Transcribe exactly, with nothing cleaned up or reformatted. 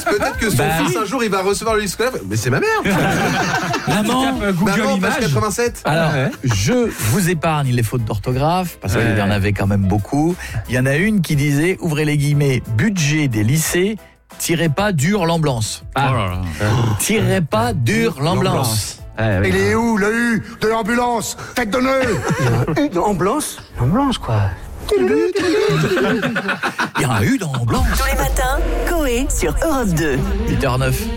peut-être que son Bah fils oui. un jour il va recevoir le livre scolaire. Mais c'est ma mère. Maman, Maman, page quatre-vingt-sept. alors, je vous épargne les fautes d'orthographe, parce qu'il y en avait quand même beaucoup. Il y en a une qui disait, ouvrez les guillemets, budget des lycées, tirez pas d'Hurlemblance. Ah. Tirez pas d'Hurlemblance. Il est où le U de l'ambulance? Tête de nœud. U dans Blanche Blanche, quoi. Il y a un U dans Blanc. Tous les matins, Coé sur Europe deux. huit heures zéro neuf.